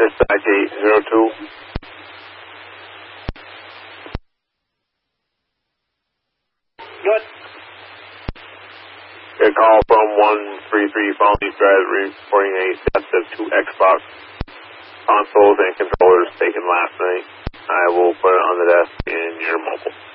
Dispatch 802. Good. A call from 133 Falmouth Drive reporting a theft of 2 Xbox consoles and controllers taken last night. I will put it on the desk in your mobile.